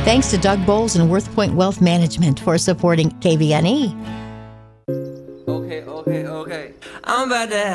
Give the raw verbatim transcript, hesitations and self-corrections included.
Thanks to Doug Bowles and Worth Point Wealth Management for supporting K V N E. Okay, okay, okay. I'm about to